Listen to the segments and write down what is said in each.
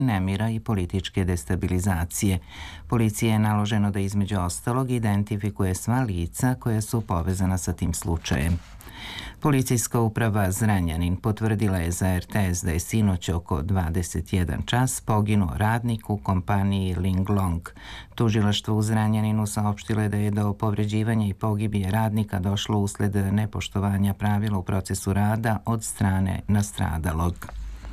nemira i političke destabilizacije. Policiji je naloženo da između ostalog identifikuje sva lica koja su povezana sa tim slučajem. Policijska uprava Zrenjanin potvrdila je za RTS da je sinoć oko 21 čas poginuo radnik u kompaniji Linglong. Tužilaštvo u Zrenjaninu saopštilo je da je do povređivanja i pogibije radnika došlo usled nepoštovanja pravila u procesu rada od strane nastradalog.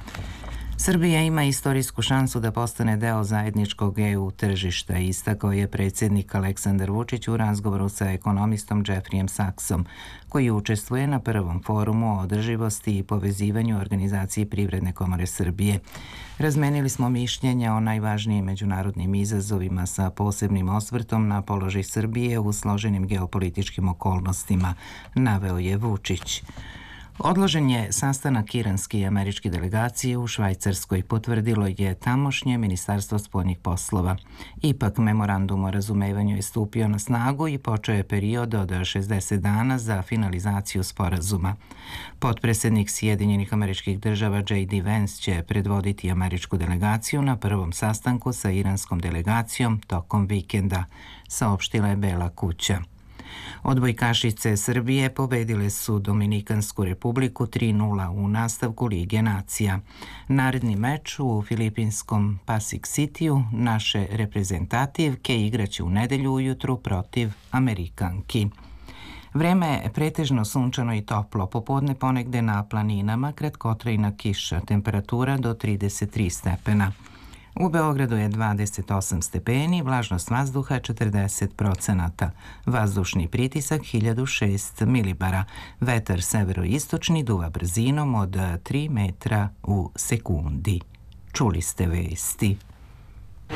Srbija ima istorijsku šansu da postane deo zajedničkog EU tržišta, istakao je predsjednik Aleksandar Vučić u razgovoru sa ekonomistom Jeffreyem Saxom, koji učestvuje na prvom forumu o održivosti i povezivanju Organizaciji Privredne komore Srbije. Razmenili smo mišljenja o najvažnijim međunarodnim izazovima sa posebnim osvrtom na položaj Srbije u složenim geopolitičkim okolnostima, naveo je Vučić. Odložen je sastanak iranske i američke delegacije u Švajcarskoj, potvrdilo je tamošnje Ministarstvo spoljnih poslova. Ipak, memorandum o razumevanju je stupio na snagu i počeo je period od 60 dana za finalizaciju sporazuma. Potpredsjednik Sjedinjenih Američkih Država J.D. Vance će predvoditi američku delegaciju na prvom sastanku sa iranskom delegacijom tokom vikenda, saopštila je Bela kuća. Odbojkašice Srbije pobedile su Dominikansku republiku 3:0 u nastavku Lige nacija. Naredni meč u filipinskom Pasig Cityu naše reprezentativke igraće u nedelju ujutru protiv Amerikanki. Vreme je pretežno sunčano i toplo, popodne ponegde na planinama kratkotrajna kiša, temperatura do 33 stepena. U Beogradu je 28 stepeni, vlažnost vazduha 40%, vazdušni pritisak 1006 milibara, vetar severoistočni duva brzinom od 3 metra u sekundi. Čuli ste vesti.